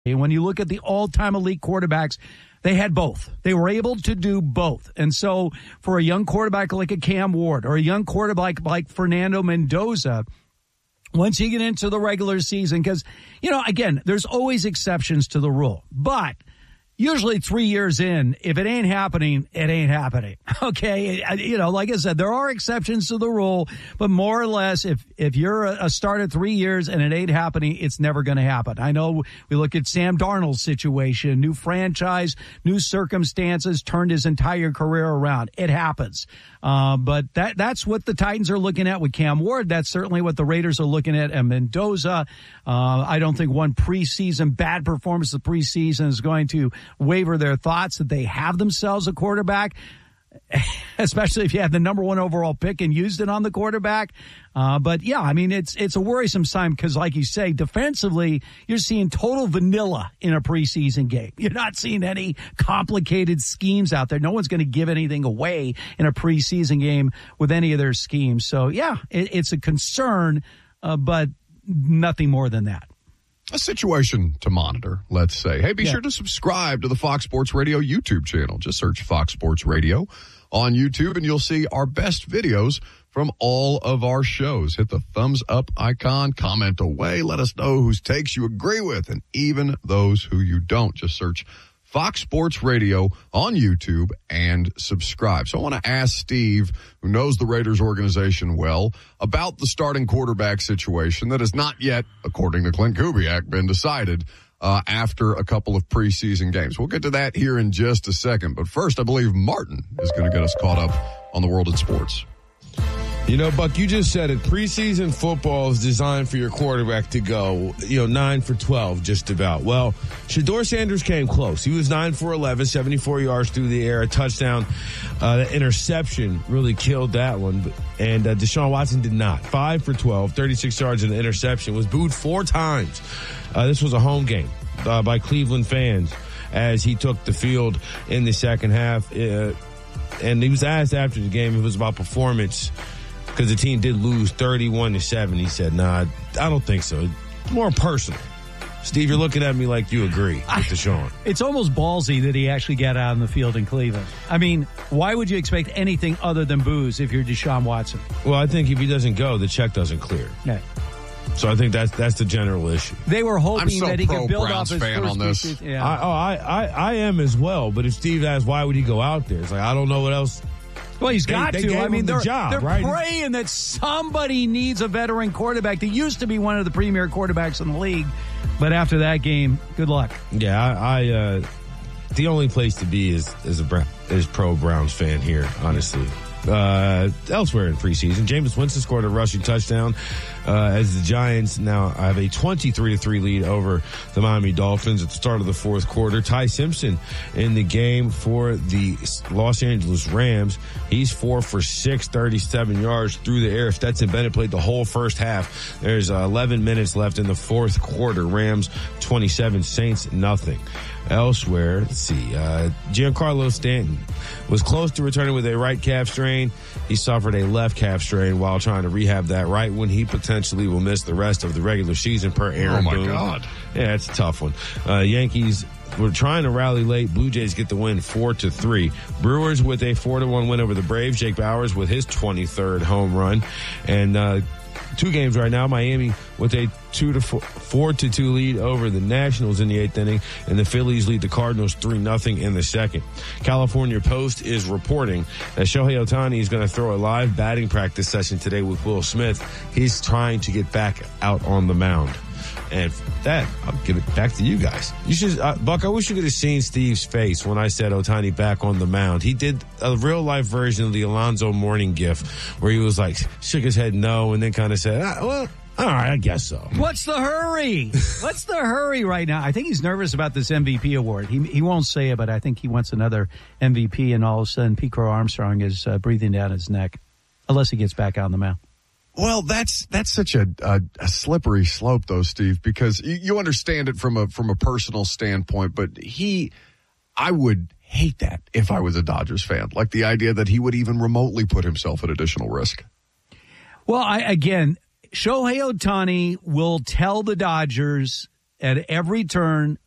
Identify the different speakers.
Speaker 1: And when you look at the all-time elite quarterbacks, they had both. They were able to do both. And so for a young quarterback like a Cam Ward or a young quarterback like Fernando Mendoza, once you get into the regular season, because, again, there's always exceptions to the rule. But usually 3 years in, if it ain't happening, it ain't happening. Okay. Like I said, there are exceptions to the rule, but more or less, if you're a start at 3 years and it ain't happening, it's never going to happen. I know we look at Sam Darnold's situation, new franchise, new circumstances, turned his entire career around. It happens. But that's what the Titans are looking at with Cam Ward. That's certainly what the Raiders are looking at Mendoza. I don't think one preseason bad performance of the preseason is going to waver their thoughts that they have themselves a quarterback, especially if you have the number 1 overall pick and used it on the quarterback. But yeah, I mean, it's a worrisome sign because, like you say, defensively, you're seeing total vanilla in a preseason game. You're not seeing any complicated schemes out there. No one's going to give anything away in a preseason game with any of their schemes. So yeah, it's a concern, but nothing more than that.
Speaker 2: A situation to monitor, let's say. Hey, be sure to subscribe to the Fox Sports Radio YouTube channel. Just search Fox Sports Radio on YouTube, and you'll see our best videos from all of our shows. Hit the thumbs up icon, comment away, let us know whose takes you agree with, and even those who you don't. Just search Fox Sports Radio on YouTube and subscribe. So I want to ask Steve, who knows the Raiders organization well, about the starting quarterback situation that has not yet, according to Clint Kubiak, been decided after a couple of preseason games. We'll get to that here in just a second. But first, I believe Martin is going to get us caught up on the world of sports.
Speaker 3: Buck, you just said it. Preseason football is designed for your quarterback to go, 9 for 12, just about. Well, Shedeur Sanders came close. He was 9 for 11, 74 yards through the air, a touchdown. The interception really killed that one. And Deshaun Watson did not. 5 for 12, 36 yards and an interception. Was booed 4 times. This was a home game by Cleveland fans as he took the field in the second half. And he was asked after the game if it was about performance, because the team did lose 31-7. He said, nah, I don't think so. It's more personal. Steve, you're looking at me like you agree with Deshaun.
Speaker 1: It's almost ballsy that he actually got out on the field in Cleveland. I mean, why would you expect anything other than boos if you're Deshaun Watson?
Speaker 3: Well, I think if he doesn't go, the check doesn't clear.
Speaker 1: Yeah.
Speaker 3: So I think that's the general issue.
Speaker 1: They were hoping that he could build off his
Speaker 2: fan
Speaker 1: first
Speaker 2: on this.
Speaker 1: Yeah.
Speaker 3: I am as well. But if Steve asks why would he go out there, it's like I don't know what else.
Speaker 1: Well, he's got
Speaker 3: they
Speaker 1: to.
Speaker 3: gave
Speaker 1: I mean,
Speaker 3: him the job,
Speaker 1: they're
Speaker 3: right?
Speaker 1: praying that somebody needs a veteran quarterback. They used to be one of the premier quarterbacks in the league, but after that game, good luck.
Speaker 3: Yeah, the only place to be is pro Browns fan here, honestly. Elsewhere in preseason, Jameis Winston scored a rushing touchdown as the Giants now have a 23-3 lead over the Miami Dolphins at the start of the fourth quarter. Ty Simpson in the game for the Los Angeles Rams. He's 4 for 6, 37 yards through the air. Stetson Bennett played the whole first half. There's 11 minutes left in the fourth quarter. Rams 27, Saints nothing. Elsewhere, let's see, Giancarlo Stanton was close to returning with a right calf strain. He suffered a left calf strain while trying to rehab that right when he potentially will miss the rest of the regular season per Aaron Boone.
Speaker 2: Oh, my God.
Speaker 3: Yeah, it's a tough one. Yankees were trying to rally late. Blue Jays get the win 4-3. Brewers with a 4-1 win over the Braves. Jake Bauers with his 23rd home run. And 2 games right now. Miami with a 4-2 lead over the Nationals in the 8th inning, and the Phillies lead the Cardinals 3-0 in the second. California Post is reporting that Shohei Ohtani is going to throw a live batting practice session today with Will Smith. He's trying to get back out on the mound. And for that, I'll give it back to you guys. You should, Buck, I wish you could have seen Steve's face when I said Ohtani back on the mound. He did a real-life version of the Alonzo Mourning gif where he was like, shook his head no, and then kind of said, well, all right, I guess so.
Speaker 1: What's the hurry? What's the hurry right now? I think he's nervous about this MVP award. He won't say it, but I think he wants another MVP, and all of a sudden Pete Crow Armstrong is breathing down his neck, unless he gets back on the mound.
Speaker 2: Well, that's such a slippery slope, though, Steve, because you understand it from a personal standpoint, but I would hate that if I was a Dodgers fan, like the idea that he would even remotely put himself at additional risk.
Speaker 1: Well, Shohei Ohtani will tell the Dodgers at every turn